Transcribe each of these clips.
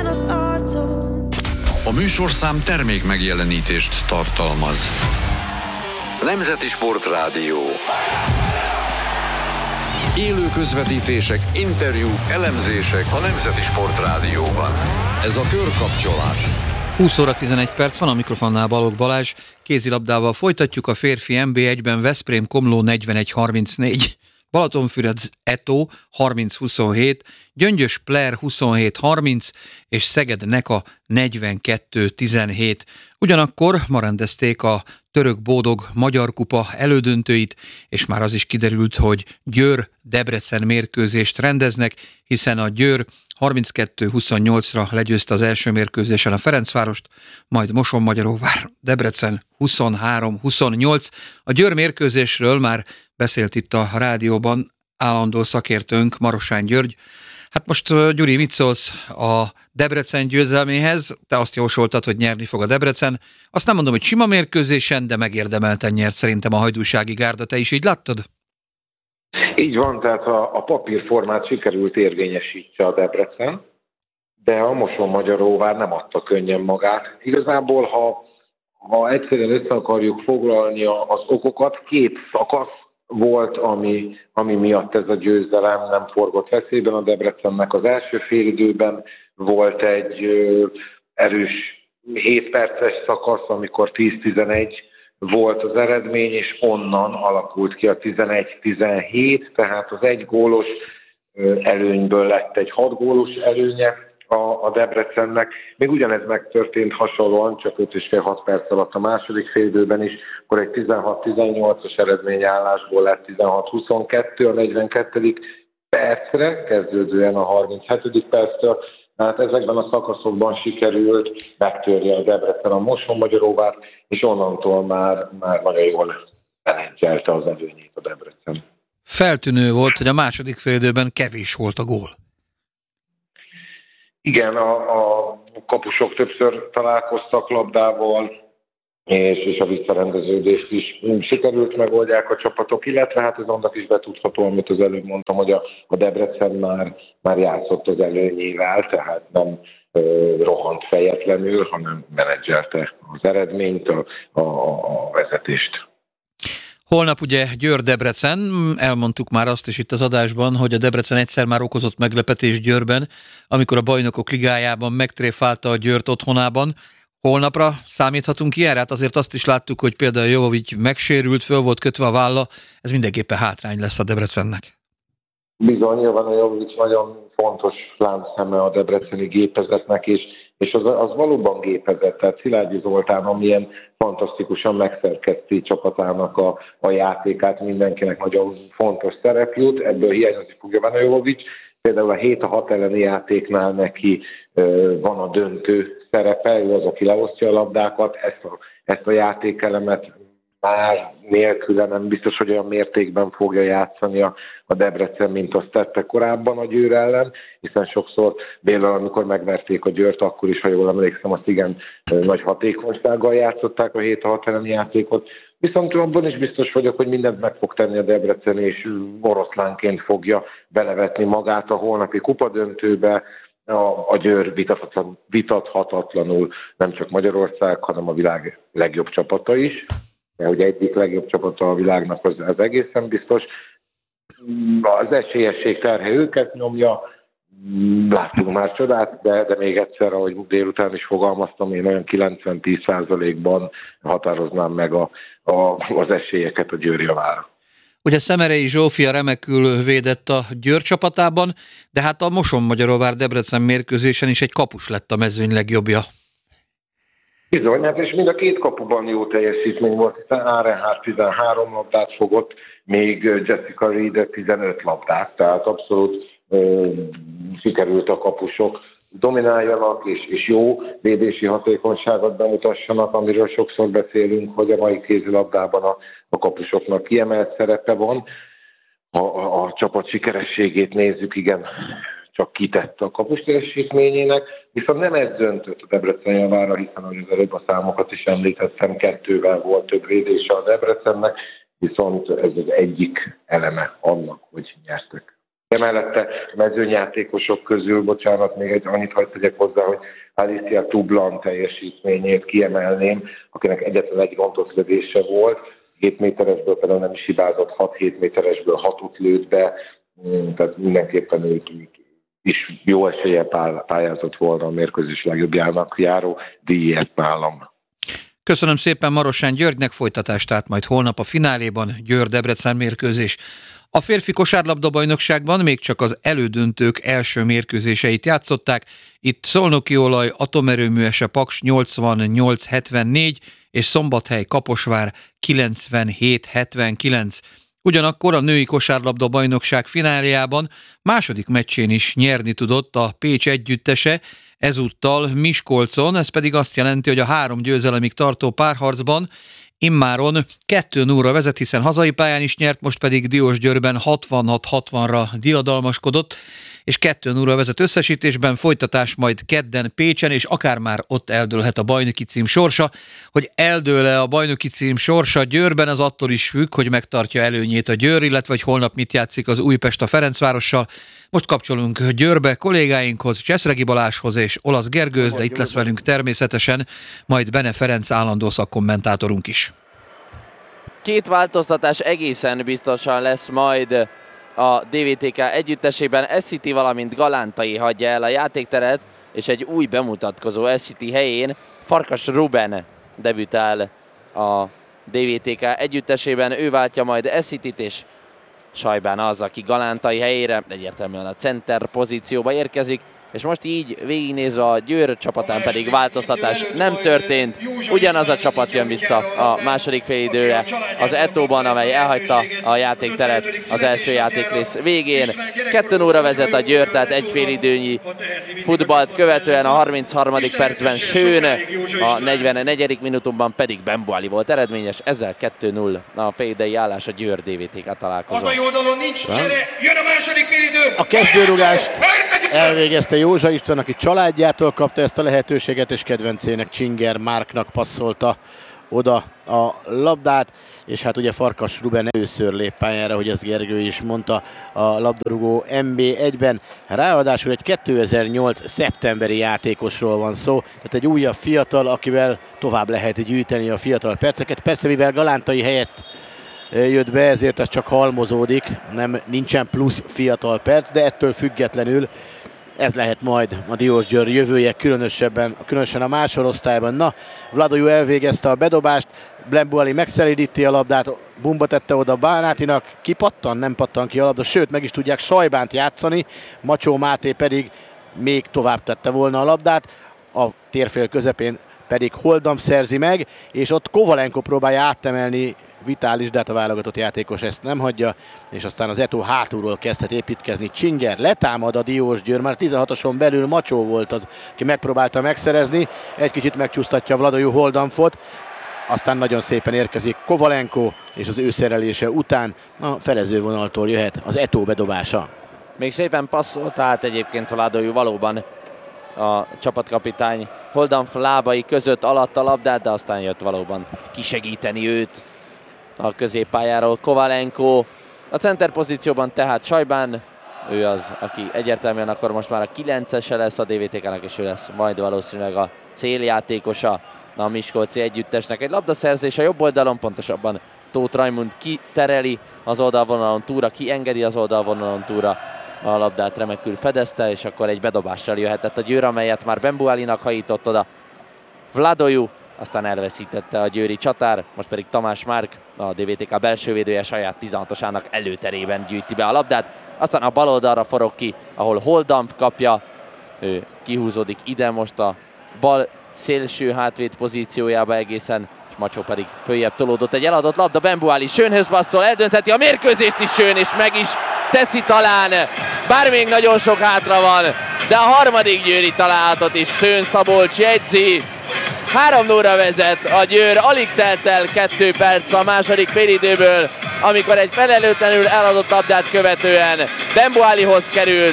az arcod. A műsorszám termék megjelenítést tartalmaz. Nemzeti Sportrádió. Élő közvetítések, interjúk, elemzések a Nemzeti Sportrádióban. Ez a Körkapcsolás. 20 óra 11 perc van, a mikrofonnál Balogh Balázs. Kézilabdával folytatjuk a férfi NB1-ben Veszprém Komló 41-34. Balatonfüred Eto 30-27, Gyöngyös Pler 27-30 és Szeged Neka 42-17. Ugyanakkor ma rendezték a Török Bódog Magyar Kupa elődöntőit, és már az is kiderült, hogy Győr-Debrecen mérkőzést rendeznek, hiszen a Győr 32-28-ra legyőzte az első mérkőzésen a Ferencvárost, majd Mosonmagyaróvár Debrecen 23-28. A Győr mérkőzésről már beszélt itt a rádióban állandó szakértőnk, Marosán György. Hát most, Gyuri, mit szólsz a Debrecen győzelméhez? Te azt jósoltad, hogy nyerni fog a Debrecen. Azt nem mondom, hogy sima mérkőzésen, de megérdemelten nyert szerintem a hajdúsági gárda. Te is így láttad? Így van, tehát a papírformát sikerült érvényesítse a Debrecen, de a Mosonmagyaróvár nem adta könnyen magát. Igazából, ha egyszerűen össze akarjuk foglalni az okokat, két szakasz volt, ami miatt ez a győzelem nem forgott veszélyben a Debrecennek. Az első félidőben volt egy erős 7 perces szakasz, amikor 10-11 volt az eredmény, és onnan alakult ki a 11-17, tehát az egy gólos előnyből lett egy 6 gólos előnye a Debrecennek. Még ugyanez megtörtént hasonlóan, csak 5,5-6 perc alatt a második félidőben is, akkor egy 16-18-as eredményállásból lett 16-22 a 42. percre, kezdődően a 37. perctől. Tehát ezekben a szakaszokban sikerült megtörni a Debrecen a Mosonmagyaróvárt, és onnantól már nagyon jól menedzselte az előnyét a Debrecen. Feltűnő volt, hogy a második félidőben kevés volt a gól. Igen, a kapusok többször találkoztak labdával, és a visszarendeződést is sikerült megoldják a csapatok, illetve hát ez annak is betudható, amit az előbb mondtam, hogy a Debrecen már játszott az előnyével, tehát nem rohant fejetlenül, hanem menedzselte az eredményt, a vezetést. Holnap ugye Győr-Debrecen, elmondtuk már azt is itt az adásban, hogy a Debrecen egyszer már okozott meglepetést Győrben, amikor a Bajnokok Ligájában megtréfálta a Győrt otthonában. Holnapra számíthatunk ilyenre? Hát azért azt is láttuk, hogy például Jovovics megsérült, föl volt kötve a válla, ez mindenképpen hátrány lesz a Debrecennek. Bizony, a Jovovics nagyon fontos láncszeme a debreceni gépezetnek, és az valóban gépezett, tehát Szilágyi Zoltán, amilyen fantasztikusan megszerkeszti csapatának a játékát, mindenkinek nagyon fontos szerep jut, ebből hiányozni fogja Vana Jovovics. Például a 7-6 elleni játéknál neki van a döntő szerepe, ő az, aki leosztja a labdákat, ezt a játékelemet már nélküle nem biztos, hogy olyan mértékben fogja játszani a Debrecen, mint azt tette korábban a Győr ellen, hiszen sokszor például, amikor megverték a Győrt, akkor is, ha jól emlékszem, azt igen nagy hatékonysággal játszották a 7-6 elleni játékot. Viszont abban is biztos vagyok, hogy mindent meg fog tenni a Debrecen, és oroszlánként fogja belevetni magát a holnapi kupadöntőbe. A Győr vitathatatlanul nem csak Magyarország, hanem a világ legjobb csapata is. Mert ugye egyik legjobb csapata a világnak az egészen biztos. Az esélyesség terhe őket nyomja, láttunk már csodát, de még egyszer, ahogy délután is fogalmaztam, én olyan 90-10%-ban határoznám meg az esélyeket a Győr javára. Ugye Szemerei Zsófia remekül védett a Győr csapatában, de hát a Mosonmagyaróvár Debrecen mérkőzésen is egy kapus lett a mezőny legjobbja. Bizony, hát és mind a két kapuban jó teljesítmény volt, hiszen Arenhár 13 labdát fogott, még Jessica Reed 15 labdát, tehát abszolút sikerült a kapusok domináljanak, és jó védési hatékonyságot bemutassanak, amiről sokszor beszélünk, hogy a mai kézilabdában a kapusoknak kiemelt szerepe van. A csapat sikerességét nézzük, igen, csak kitett a kapus teljesítményének, viszont nem ez döntött a Debrecen javára, hiszen ahogy az előbb a számokat is említettem, 2-vel volt több védése a Debrecennek, viszont ez az egyik eleme annak, hogy nyertek. Emellette mezőnyjátékosok közül, bocsánat, még annyit hadd tegyek hozzá, hogy Alicia Tublan teljesítményét kiemelném, akinek egyetlen egy rontott lövése volt, 7 méteresből például nem is hibázott, 6-7 méteresből 6-ot lőtt be, tehát mindenképpen ő is jó eséllyel pályázott volna a mérkőzés legjobbjának járó díjért nálam. Köszönöm szépen Marosán Györgynek, folytatást tehát majd holnap a fináléban Győr-Debrecen mérkőzés. A férfi kosárlabda-bajnokságban még csak az elődöntők első mérkőzéseit játszották. Itt Szolnoki Olaj, Atomerőmű Ese Paks 88-74 és Szombathely Kaposvár 97-79. Ugyanakkor a női kosárlabda-bajnokság fináléjában második meccsén is nyerni tudott a Pécs együttese, ezúttal Miskolcon, ez pedig azt jelenti, hogy a 3 győzelemig tartó párharcban immáron 2-0-ra vezet, hiszen hazai pályán is nyert, most pedig Diósgyőrben 66-60-ra diadalmaskodott, és 2-0-ra vezet összesítésben, folytatás majd kedden Pécsen, és akár már ott eldőlhet a bajnoki cím sorsa. Hogy eldől-e a bajnoki cím sorsa Győrben, az attól is függ, hogy megtartja előnyét a Győr, illetve hogy holnap mit játszik az Újpest a Ferencvárossal. Most kapcsolunk Győrbe kollégáinkhoz, Cseszregi Balázshoz és Olasz Gergőz, de itt lesz velünk természetesen majd Bene Ferenc állandó szakkommentátorunk is. Két változtatás egészen biztosan lesz majd a DVTK együttesében. SCT, valamint Galántai hagyja el a játékteret, és egy új bemutatkozó SCT helyén Farkas Ruben debütál a DVTK együttesében. Ő váltja majd SCT-t, és Sajbán az, aki Galántai helyére egyértelműen a center pozícióba érkezik, és most így végignézve a Győr csapatán pedig változtatás nem történt. Ugyanaz a csapat jön vissza a második félidőre az Etóban, amely elhagyta a játékteret az első játékrész végén. 2-0-ra vezet a Győr, tehát egy félidőnyi futballt követően a 33. percben Sőn, a 44. minutumban pedig Bembuali volt eredményes, ezzel 2-0 a félidei állás a Győr DVTK találkozó. Hazai oldalon nincs csere, jön a második félidő! A kezdőrugást elvégezte Józsa István, aki családjától kapta ezt a lehetőséget, és kedvencének, Csinger Márknak passzolta oda a labdát, és hát ugye Farkas Ruben először lép pályára, hogy ezt Gergő is mondta, a labdarúgó MB1-ben. Ráadásul egy 2008. szeptemberi játékosról van szó, tehát egy újabb fiatal, akivel tovább lehet gyűjteni a fiatal perceket. Persze, mivel Galántai helyett jött be, ezért ez csak halmozódik, nincsen plusz fiatal perc, de ettől függetlenül ez lehet majd a Diósgyőr jövője, különösen a másorosztályban. Na, Vladojú elvégezte a bedobást, Blembuali megszelídíti a labdát, Bumba tette oda Bánátinak, nem pattan ki a labda, sőt meg is tudják Sajbánt játszani, Macsó Máté pedig még tovább tette volna a labdát, a térfél közepén pedig Holdamp szerzi meg, és ott Kovalenko próbálja áttemelni Vitális, de hát a válogatott játékos ezt nem hagyja, és aztán az Eto hátulról kezdhet építkezni. Csinger letámad a Diósgyőr, már 16-oson belül Macsó volt az, aki megpróbálta megszerezni, egy kicsit megcsúsztatja Vladojú Holdampot, aztán nagyon szépen érkezik Kovalenko, és az ő szerelése után a felezővonaltól jöhet az Eto bedobása. Még szépen passzolt át egyébként Vladojú valóban a csapatkapitány Holdamp lábai között alatt a labdát, de aztán jött valóban kisegíteni őt a középpályáról Kovalenko. A center pozícióban tehát Sajbán, ő az, aki egyértelműen akkor most már a 9-ese lesz a DVTK-nak, és ő lesz majd valószínűleg a céljátékosa a miskolci együttesnek. Egy labdaszerzés a jobb oldalon, pontosabban Tóth Rajmund kitereli az oldalvonalon túra, kiengedi az oldalvonalon túra, a labdát remekül fedezte, és akkor egy bedobással jöhetett a Győr, amelyet már Bembualinak hajított oda Vladojú, aztán elveszítette a győri csatár, most pedig Tamás Márk, a DVTK belsővédője, saját 16-osának előterében gyűjti be a labdát, aztán a bal oldalra forog ki, ahol Holdamp kapja, ő kihúzódik ide most a bal szélső hátvéd pozíciójába egészen, és Macsó pedig följebb tolódott egy eladott labda, Bembuali Sőnhöz passzol, eldöntheti a mérkőzést is Sőn, és meg is teszi talán, bár még nagyon sok hátra van, de a harmadik győri találatot is Sőn Szabolcs jegyzi. 3-0-ra vezet a Győr, alig telt el 2 perc a második félidőből, amikor egy felelőtlenül eladott labdát követően Bembualihoz került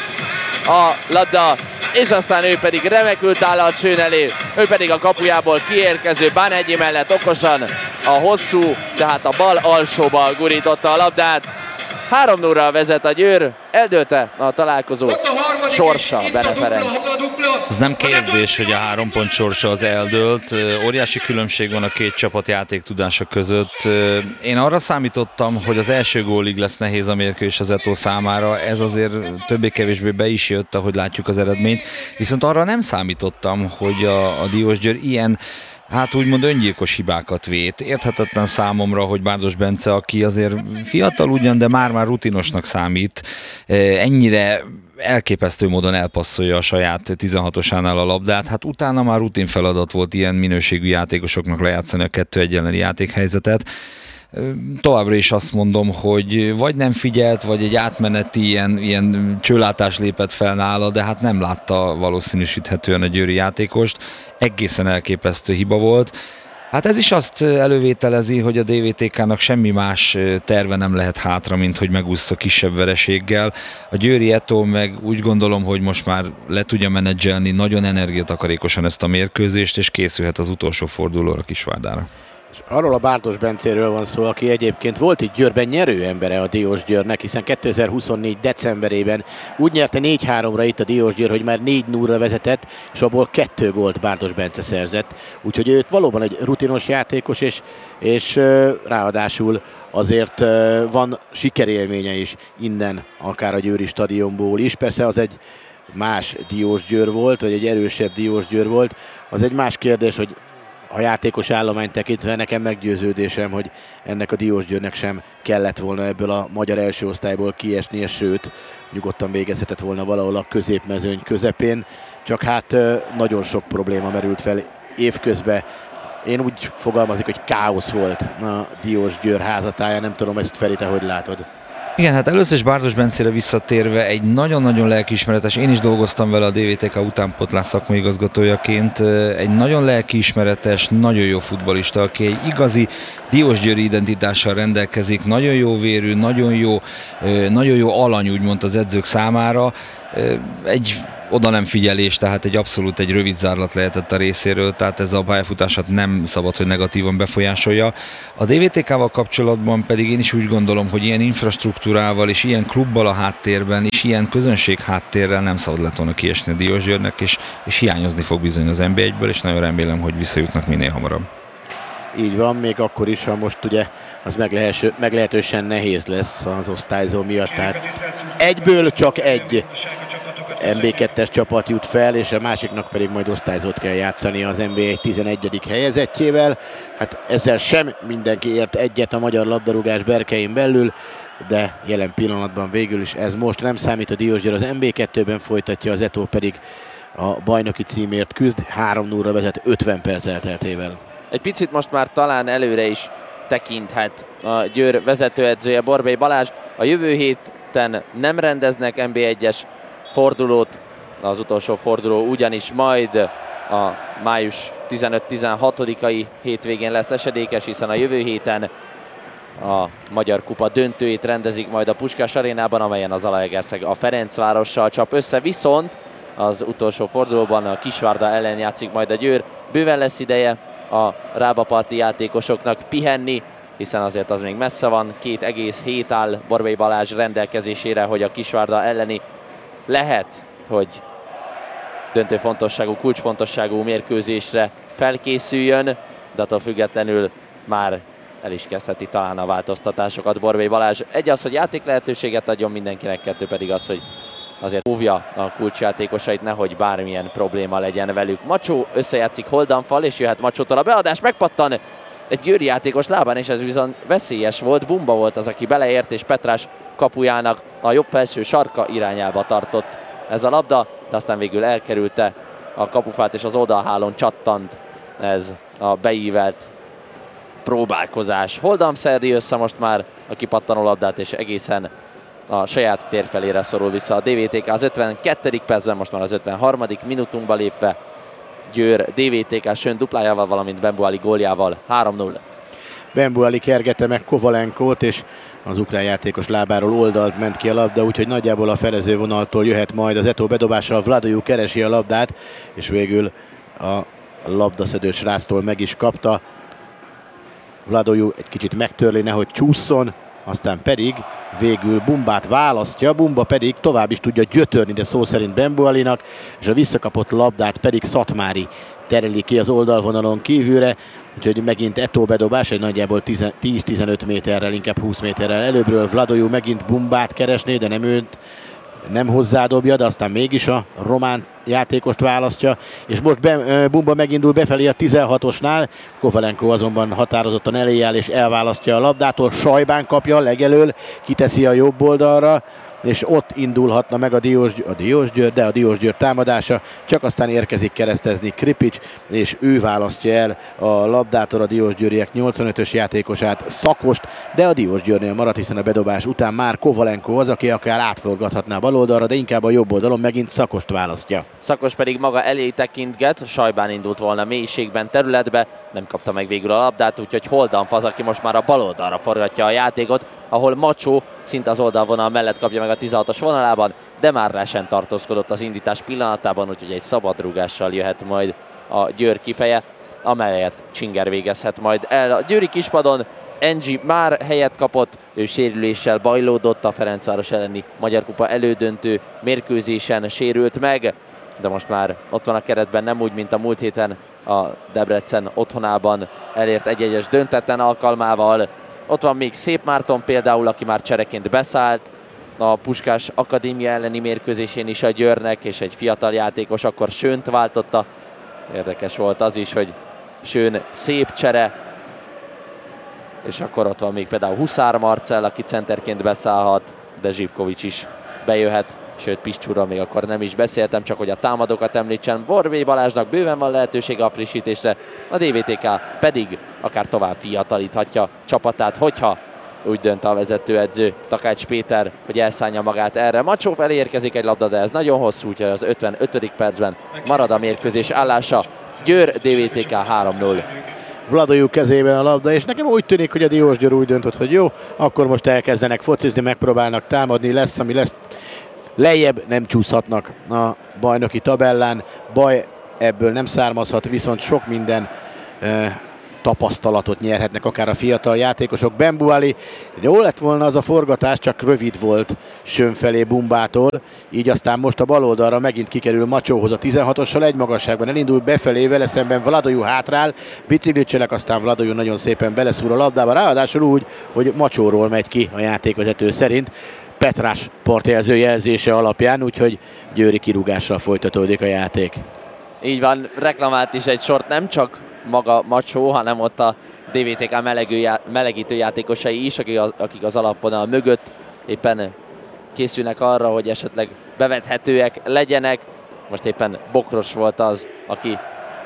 a labda, és aztán ő pedig remekül tálalt Sőn elé, ő pedig a kapujából kiérkező Bánhegyi mellett okosan a hosszú, tehát a bal alsóba gurította a labdát. 3-0-ral vezet a Győr, eldőlte a találkozó Ott a harmadik, sorsa, és itt Bene a dupla, Ferenc. dupla. Ez nem kérdés, hogy a 3 pont sorsa az eldőlt. Óriási különbség van a két csapat játéktudása között. Én arra számítottam, hogy az első gólig lesz nehéz a mérkőzés az Eto számára. Ez azért többé-kevésbé be is jött, ahogy látjuk az eredményt. Viszont arra nem számítottam, hogy a Diósgyőr ilyen, hát úgymond öngyilkos hibákat vét. Érthetetlen számomra, hogy Bárdos Bence, aki azért fiatal ugyan, de már rutinosnak számít, ennyire elképesztő módon elpasszolja a saját 16-osánál a labdát. Hát utána már rutin feladat volt ilyen minőségű játékosoknak lejátszani a 2-1 elleni játékhelyzetet. Továbbra is azt mondom, hogy vagy nem figyelt, vagy egy átmeneti ilyen csőlátás lépett fel nála, de hát nem látta valószínűsíthetően a győri játékost. Egészen elképesztő hiba volt. Hát ez is azt elővételezi, hogy a DVTK-nak semmi más terve nem lehet hátra, mint hogy megúszza kisebb vereséggel. A győri Eto meg úgy gondolom, hogy most már le tudja menedzselni nagyon energiatakarékosan ezt a mérkőzést, és készülhet az utolsó fordulóra Kisvárdára. És arról a Bárdos Bencéről van szó, aki egyébként volt itt Győrben nyerő embere a Diósgyőrnek, hiszen 2024. decemberében úgy nyerte 4-3-ra itt a Diósgyőr, hogy már 4-0-ra vezetett, és abból 2 gólt Bárdos Bence szerzett. Úgyhogy őt valóban egy rutinos játékos, és ráadásul azért van sikerélménye is innen, akár a győri stadionból is. Persze az egy más Diósgyőr volt, vagy egy erősebb Diósgyőr volt. Az egy más kérdés, hogy a játékos állomány tekintve nekem meggyőződésem, hogy ennek a Diósgyőrnek sem kellett volna ebből a magyar első osztályból kiesnie, sőt, nyugodtan végezhetett volna valahol a középmezőny közepén, csak hát nagyon sok probléma merült fel évközben. Én úgy fogalmazik, hogy káosz volt a Diósgyőr házatáján, nem tudom, ezt Feri, te hogy látod? Igen, hát először is Bárdos Bencére visszatérve egy nagyon-nagyon lelkiismeretes, én is dolgoztam vele a DVTK utánpótlás szakmai igazgatójaként, egy nagyon lelkiismeretes, nagyon jó futballista, aki egy igazi diósgyőri identitással rendelkezik, nagyon jó vérű, nagyon jó alany úgymond az edzők számára, egy oda nem figyelés, tehát abszolút egy rövid zárlat lehetett a részéről, tehát ez a pályafutását nem szabad, hogy negatívan befolyásolja. A DVTK-val kapcsolatban pedig én is úgy gondolom, hogy ilyen infrastruktúrával és ilyen klubbal a háttérben és ilyen közönség háttérrel nem szabad lett volna kiesni a Diósgyőrnek, és hiányozni fog bizony az NB1-ből, és nagyon remélem, hogy visszajutnak minél hamarabb. Így van, még akkor is, ha most ugye az meglehetősen nehéz lesz az osztályzó miatt, tehát egyből csak egy NB2-es csapat jut fel, és a másiknak pedig majd osztályzót kell játszani az NB1 11. helyezettjével. Hát ezzel sem mindenki ért egyet a magyar labdarúgás berkein belül, de jelen pillanatban végül is ez most nem számít, a Diósgyőr az NB2-ben folytatja, az Eto pedig a bajnoki címért küzd, 3-0-ra vezet 50 perc elteltével. Egy picit most már talán előre is tekinthet a Győr vezetőedzője, Borbély Balázs. A jövő héten nem rendeznek NB1-es fordulót, az utolsó forduló ugyanis majd a május 15-16-ai hétvégén lesz esedékes, hiszen a jövő héten a Magyar Kupa döntőjét rendezik majd a Puskás Arénában, amelyen az Zalaegerszeg a Ferencvárossal csap össze, viszont az utolsó fordulóban a Kisvárda ellen játszik majd a Győr. Bőven lesz ideje a rábaparti játékosoknak pihenni, hiszen azért az még messze van, 2 egész hét áll Borbély Balázs rendelkezésére, hogy a Kisvárda elleni lehet, hogy döntő fontosságú, kulcsfontosságú mérkőzésre felkészüljön, de attól függetlenül már el is kezdheti talán a változtatásokat Borbély Balázs. Egy az, hogy játék lehetőséget adjon mindenkinek, 2 pedig az, hogy azért óvja a kulcsjátékosait, nehogy bármilyen probléma legyen velük. Macsó összejátszik Holdanfal, és jöhet Macsótól a beadás, megpattan egy győri játékos lábán, és ez viszont veszélyes volt. Bumba volt az, aki beleért, és Petrás kapujának a jobb felső sarka irányába tartott ez a labda, de aztán végül elkerülte a kapufát, és az oldalhálón csattant ez a beívelt próbálkozás. Holdam szerdi össze most már a kipattanó labdát, és egészen a saját tér felére szorul vissza a DVTK az 52. percben, most már az 53. minutunkba lépve. Győr DVTK sön duplájával, valamint Bembuali góljával 3-0. Bembuali kergette meg Kovalenkót, és az ukrán játékos lábáról oldalt ment ki a labda, úgyhogy nagyjából a felezővonaltól jöhet majd az Eto bedobással. Vladojú keresi a labdát, és végül a labdaszedő sráctól meg is kapta. Vladojú egy kicsit megtörli, nehogy csúszson, aztán pedig végül Bumbát választja, Bumba pedig tovább is tudja gyötörni, de szó szerint Bembualinak, és a visszakapott labdát pedig Szatmári tereli ki az oldalvonalon kívülre, úgyhogy megint Eto'o bedobás, egy nagyjából 10-15 méterrel, inkább 20 méterrel előbbről. Vladojú megint Bumbát keresné, de nem hozzádobja, de aztán mégis a román játékost választja, és most Bumba megindul befelé a 16-osnál, Kovalenko azonban határozottan elé áll és elválasztja a labdától, Sajbán kapja legelől, kiteszi a jobb oldalra, és ott indulhatna meg a Diós Győr támadása, csak aztán érkezik keresztezni Kripics, és ő választja el a labdától a Diósgyőriek 85-ös játékosát, Szakost, de a Diósgyőrnél maradt, hiszen a bedobás után már Kovalenko az, aki akár átforgathatná bal oldalra, de inkább a jobb oldalon megint Szakost választja. Szakos pedig maga elé tekintget, Sajbán indult volna mélységben területbe, nem kapta meg végül a labdát, úgyhogy Holdanf az, aki most már a bal oldalra forgatja a játékot, ahol Macsó szinte az oldalvonal mellett kapja meg a 16-os vonalában, de már resen tartózkodott az indítás pillanatában, úgyhogy egy szabadrúgással jöhet majd a Győr kifeje, amelyet Csinger végezhet majd el. A győri kispadon Engi már helyet kapott, ő sérüléssel bajlódott, a Ferencváros elleni Magyar Kupa elődöntő mérkőzésen sérült meg, de most már ott van a keretben, nem úgy, mint a múlt héten a Debrecen otthonában elért 1-1-es döntetlen alkalmával. Ott van még Szép Márton például, aki már csereként beszállt a Puskás Akadémia elleni mérkőzésén is a Győrnek, és egy fiatal játékos akkor Sönt váltotta. Érdekes volt az is, hogy Sön szép csere, és akkor ott van még például Huszár Marcell, aki centerként beszállhat, de Zsivkovics is bejöhet, sőt Piszcsúra még akkor nem is beszéltem, csak hogy a támadókat említsem. Borbély Balázsnak bőven van lehetősége a frissítésre, a DVTK pedig akár tovább fiatalíthatja csapatát, hogyha úgy dönt a vezetőedző Takács Péter, hogy elszánja magát erre. Macsó felé érkezik egy labda, de ez nagyon hosszú, úgyhogy az 55. percben marad a mérkőzés állása. Győr DVTK 3-0. Vladojú kezében a labda, és nekem úgy tűnik, hogy a Diósgyőr úgy döntött, hogy jó, akkor most elkezdenek focizni, megpróbálnak támadni, lesz, ami lesz. Lejjebb nem csúszhatnak a bajnoki tabellán, baj ebből nem származhat, viszont sok minden tapasztalatot nyerhetnek akár a fiatal játékosok. Bembuali, jó lett volna az a forgatás, csak rövid volt Sön felé Bumbától, így aztán most a bal oldalra megint kikerül Macsóhoz a 16-ossal egy magasságban, elindul befelé, vele szemben Vladojú hátrál, biciklitselek, aztán Vladojú nagyon szépen beleszúr a labdába, ráadásul úgy, hogy Macsóról megy ki a játékvezető szerint, Petrás partjelző jelzése alapján, úgyhogy győri kirúgással folytatódik a játék. Így van, reklamált is egy sort, nem csak maga Macsó, hanem ott a DVTK melegítő játékosai is, akik az alapvonal mögött éppen készülnek arra, hogy esetleg bevethetőek legyenek. Most éppen Bokros volt az, aki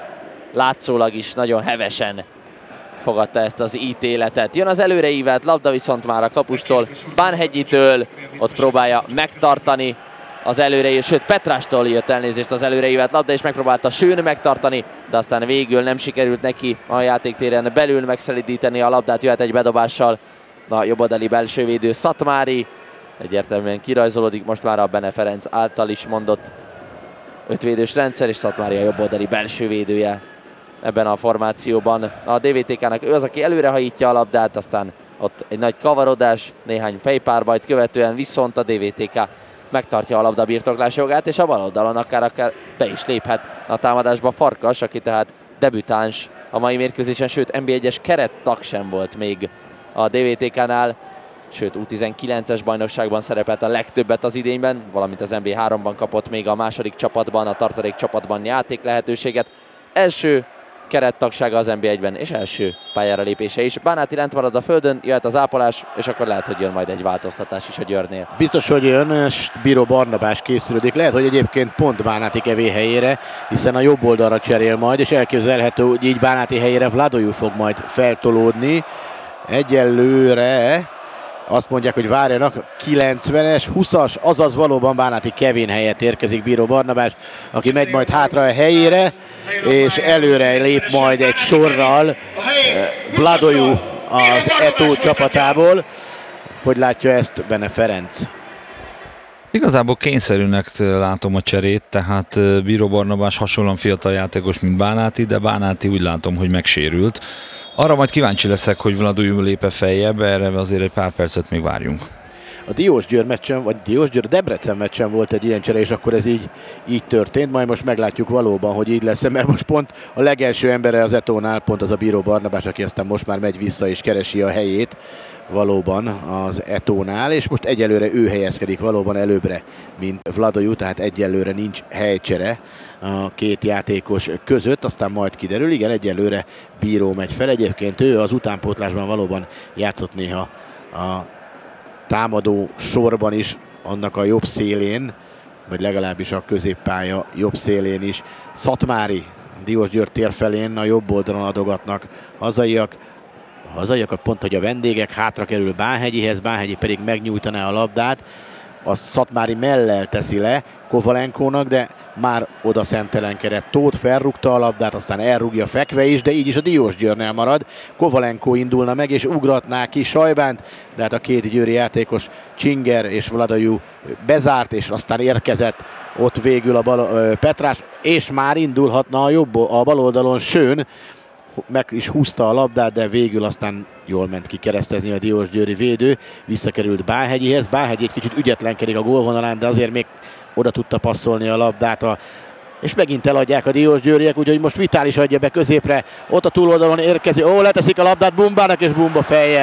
látszólag is nagyon hevesen fogadta ezt az ítéletet. Jön az előreívelt labda viszont már a kapustól, Bánhegyitől, ott próbálja megtartani az előre, sőt Petrástól jött elnézést az előreívelt labda, és megpróbálta Sőn megtartani, de aztán végül nem sikerült neki a játéktéren belül megszelidíteni a labdát, jöhet egy bedobással a jobboldali belsővédő Szatmári. Egyértelműen kirajzolódik most már a Bene Ferenc által is mondott ötvédős rendszer, és Szatmári a jobboldali belsővédője ebben a formációban. A DVTK-nak ő az, aki előrehajítja a labdát, aztán ott egy nagy kavarodás, néhány fejpárbajt követően viszont a DVTK megtartja a labda birtoklási jogát, és a bal oldalon akár be is léphet a támadásba Farkas, aki tehát debütáns a mai mérkőzésen, sőt NB1-es kerettag sem volt még a DVTK-nál, sőt U19-es bajnokságban szerepelt a legtöbbet az idényben, valamint az NB3-ban kapott még a második csapatban, a tartalék csapatban játék lehetőséget. Első kerettagsága az NB1-ben, és első pályára lépése is. Bánáti lent marad a földön, jöhet az ápolás, és akkor lehet, hogy jön majd egy változtatás is a Győrnél. Biztos, hogy jön, és Bíró Barnabás készülődik. Lehet, hogy egyébként pont Bánáti Kevé helyére, hiszen a jobb oldalra cserél majd, és elképzelhető, hogy így Bánáti helyére Vladojú fog majd feltolódni. Egyelőre azt mondják, hogy várjanak, 90-es, 20-as, azaz valóban Bánáti Kevin helyett érkezik Bíró Barnabás, aki megy majd hátra a helyére, és előre lép majd egy sorral Vladojú az Eto'o csapatából. Hogy látja ezt Bene Ferenc? Igazából kényszerűnek látom a cserét, tehát Bíró Barnabás hasonlóan fiatal játékos, mint Bánáti, de Bánáti úgy látom, hogy megsérült. Arra majd kíváncsi leszek, hogy Vladojú lép-e feljebb, erre azért egy pár percet még várjunk. a Diósgyőr meccsen, vagy Diósgyőr-Debrecen meccsen volt egy ilyen csere, és akkor ez így történt. Majd most meglátjuk valóban, hogy így lesz, mert most pont a legelső embere az Etónál, pont az a Bíró Barnabás, aki aztán most már megy vissza és keresi a helyét valóban az Etónál, és most egyelőre ő helyezkedik valóban előbbre, mint Vladojú, tehát egyelőre nincs helycsere a két játékos között, aztán majd kiderül, igen, egyelőre Bíró megy fel, egyébként ő az utánpótlásban valóban játszott néha a támadó sorban is, annak a jobb szélén, vagy legalábbis a középpálya jobb szélén is. Szatmári Diósgyőr tér felén a jobb oldalon adogatnak hazaiak pont, hogy a vendégek, hátra kerül Bánhegyihez, Bánhegyi pedig megnyújtaná a labdát, azt Szatmári mellel teszi le Kovalenkónak, de már oda szemtelenkedett. Tóth felrúgta a labdát, aztán elrúgja fekve is, de így is a Diósgyőrnél marad. Kovalenkó indulna meg és ugratná ki Sajbánt, de hát a két győri játékos, Csinger és Vladajú bezárt, és aztán érkezett ott végül a Petrás, és már indulhatna a bal oldalon Schön, meg is húzta a labdát, de végül aztán jól ment ki keresztezni a diósgyőri védő. Visszakerült Bánhegyihez. Bánhegyi egy kicsit ügyetlenkedik a gólvonalán, de azért még oda tudta passzolni a labdát. És megint eladják a diósgyőriek, úgyhogy most Vitális adja be középre. Ott a túloldalon érkezik. Leteszik a labdát Bumbának, és Bumba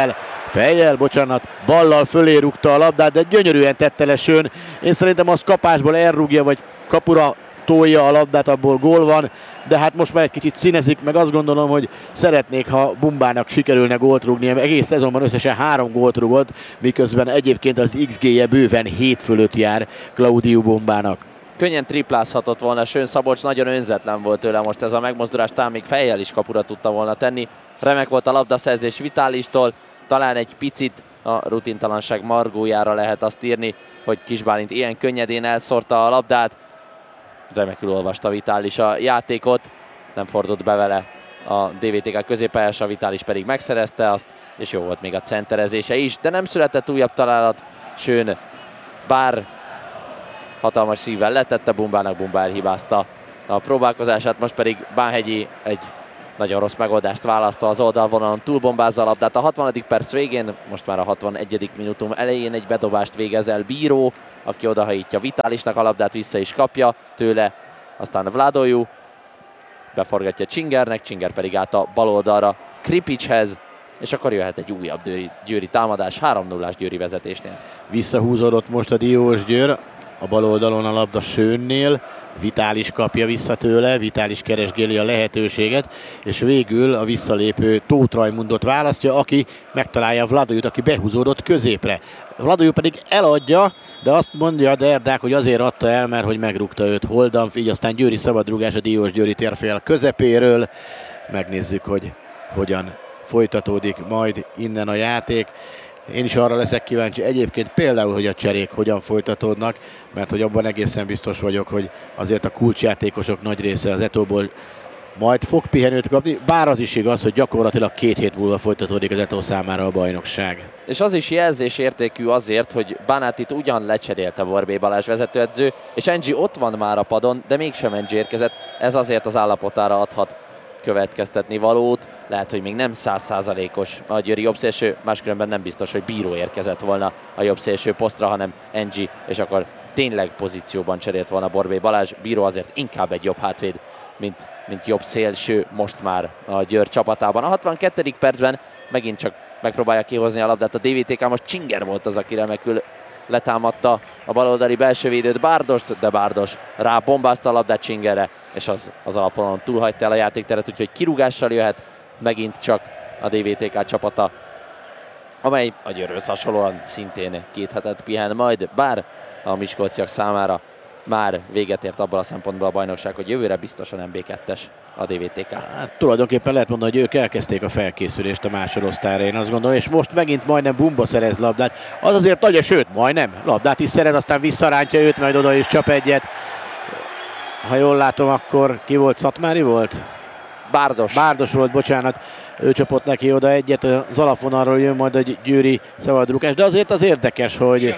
ballal fölé rúgta a labdát, de gyönyörűen tette le Schön. Én szerintem azt kapásból elrúgja, vagy kapura tolja a labdát, abból gól van, de hát most már egy kicsit színezik, meg azt gondolom, hogy szeretnék, ha Bumbának sikerülne gólt rúgni. Egész szezonban összesen 3 gólt rúgott, miközben egyébként az XG-je bőven 7 fölött jár Claudiu Bumbának. Könnyen triplázhatott volna Schön, Szabolcs nagyon önzetlen volt tőle most ez a megmozdulás, talán még fejjel is kapura tudta volna tenni. Remek volt a labdaszerzés Vitálistól, talán egy picit a rutintalanság margójára lehet azt írni, hogy Kis Bálint ilyen könnyedén elszórta a labdát. Remekül olvasta Vitális a játékot, nem fordult be vele a DVTK középpályás, a Vitális pedig megszerezte azt, és jó volt még a centerezése is, de nem született újabb találat. Schön, bár hatalmas szívvel letette Bumbának, Bumba elhibázta a próbálkozását, most pedig Bánhegyi egy nagyon rossz megoldást választva az oldalvonalon, túlbombázza a labdát a 60. perc végén, most már a 61. minutum elején egy bedobást végez el Bíró, aki odahajítja Vitálisnak a labdát, vissza is kapja tőle, aztán Vladojú beforgatja Csingernek, Csinger pedig át a bal oldalra Kripicshez, és akkor jöhet egy újabb győri támadás 3-0-ás győri vezetésnél. Visszahúzódott most a Diósgyőr, a bal oldalon a labda Schönnél, Vitális kapja vissza tőle, Vitális keresgéli a lehetőséget, és végül a visszalépő Tóth Rajmundot választja, aki megtalálja Vladolyut, aki behúzódott középre. Vladolyú pedig eladja, de azt mondja Derdák, hogy azért adta el, mert hogy megrúgta őt Holdanf, így aztán győri szabadrúgás a Diósgyőri térfél közepéről. Megnézzük, hogy hogyan folytatódik majd innen a játék. Én is arra leszek kíváncsi egyébként például, hogy a cserék hogyan folytatódnak, mert hogy abban egészen biztos vagyok, hogy azért a kulcsjátékosok nagy része az Etóból majd fog pihenőt kapni, bár az is igaz, hogy gyakorlatilag 2 hét múlva folytatódik az Etó számára a bajnokság. És az is jelzésértékű azért, hogy Banátit ugyan lecserélte Borbély Balázs vezetőedző, és Engi ott van már a padon, de mégsem Engi érkezett, ez azért az állapotára adhat következtetni valót. Lehet, hogy még nem 100%-os a győri jobbszélső, máskülönben nem biztos, hogy Bíró érkezett volna a jobbszélső posztra, hanem Engi, és akkor tényleg pozícióban cserélt volna Borbély Balázs. Bíró azért inkább egy jobb hátvéd, mint jobb szélső most már a Győr csapatában. A 62. percben megint csak megpróbálja kihozni a labdát a DVTK, most Csinger volt az, aki remekül letámadta a baloldali belső védőt, Bárdost, de Bárdos rábombázta a labdát Csingerre, és az alapvonalon túlhagyta el a játékteret, úgyhogy kirúgással jöhet megint csak a DVTK csapata, amely a Győrhöz hasonlóan szintén 2 hetet pihen majd, bár a miskolciak számára már véget ért abban a szempontból a bajnokság, hogy jövőre biztosan MB2-es a DVTK. Hát, tulajdonképpen lehet mondani, hogy ők elkezdték a felkészülést a másodosztályra, én azt gondolom, és most megint majdnem Bumba szerez labdát. Az azért nagy, sőt, majdnem labdát is szerez, aztán visszarántja őt, majd oda is csap egyet. Ha jól látom, akkor ki volt? Szatmári volt? Bárdos volt, bocsánat. Ő csapott neki oda egyet, az alapvonalról jön majd egy győri szabadrúgás, de azért az érdekes, hogy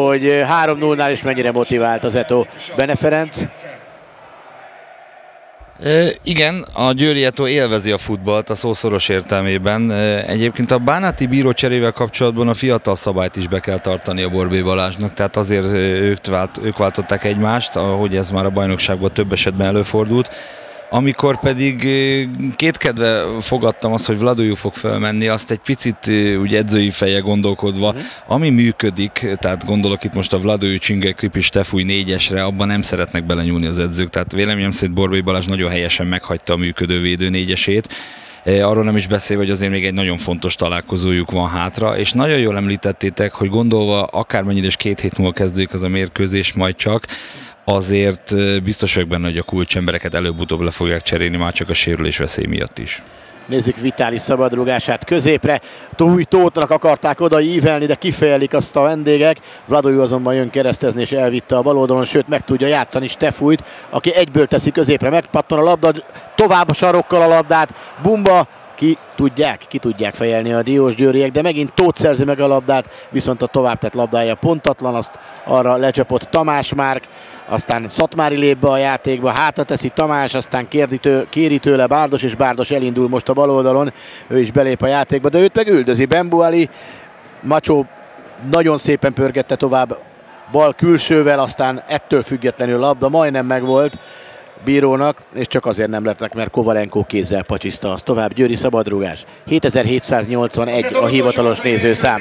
3-0-nál is mennyire motivált az Etó. Bene Ferenc? Igen, a Győri Eto élvezi a futballt a szó szoros értelmében. Egyébként a Bánati bíró cserével kapcsolatban a fiatal szabályt is be kell tartani a Borbély Balázsnak, tehát azért ők váltották egymást, ahogy ez már a bajnokságban több esetben előfordult. Amikor pedig kétkedve fogadtam azt, hogy Vladojú fog felmenni, azt egy picit úgy edzői feje gondolkodva, ami működik, tehát gondolok itt most a Vladojú, Csinger, Kripis, Tefúj 4-esre, abban nem szeretnek belenyúlni az edzők, tehát véleményem szerint Borbély Balázs nagyon helyesen meghagyta a működő védő 4-esét. Arról nem is beszélve, hogy azért még egy nagyon fontos találkozójuk van hátra, és nagyon jól említettétek, hogy gondolva akármennyire is 2 hét múlva kezdődik az a mérkőzés majd csak, azért biztos vagyok benne, hogy a kulcsembereket előbb-utóbb le fogják cserélni, már csak a sérülés veszély miatt is. Nézzük Vitális szabadrugását középre. Új Tóthnak akarták oda ívelni, de kifejelik azt a vendégek. Vladojú azonban jön keresztezni és elvitte a bal oldalon, sőt meg tudja játszani Stefújt, aki egyből teszi középre, megpattan a labda, tovább a sarokkal a labdát. Bumba, ki tudják fejelni a diósgyőriek, de megint Tóth szerzi meg a labdát, viszont a tovább tett labdája pontatlan, azt arra lecsapott Tamás Márk, aztán Szatmári lép be a játékba, hátra teszi Tamás, aztán kéri tőle Bárdos, és Bárdos elindul most a bal oldalon, ő is belép a játékba, de őt meg üldözi Bembuali. Macsó nagyon szépen pörgette tovább bal külsővel, aztán ettől függetlenül labda majdnem megvolt bírónak, és csak azért nem lettek, mert Kovalenko kézzel pacsiszta azt tovább. Győri szabadrugás. 7781 a hivatalos nézőszám.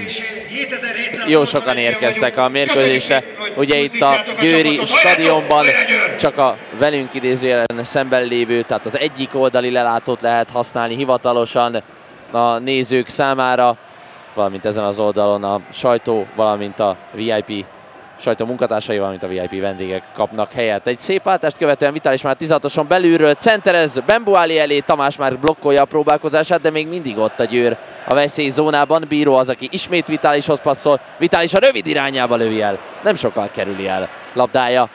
Jó sokan érkeztek a mérkőzésre. Ugye itt a Győri stadionban csak a velünk idézőjelen szemben lévő, tehát az egyik oldali lelátót lehet használni hivatalosan a nézők számára, valamint ezen az oldalon a sajtó, valamint a VIP sajtó munkatársai, valamint a VIP vendégek kapnak helyet. Egy szép váltást követően Vitális már 16-oson belülről centerez Bembuali elé, Tamás már blokkolja a próbálkozását, de még mindig ott a Győr a veszélyzónában. Bíró az, aki ismét Vitálishoz passzol, Vitális a rövid irányába lövi el, nem sokkal kerüli el labdája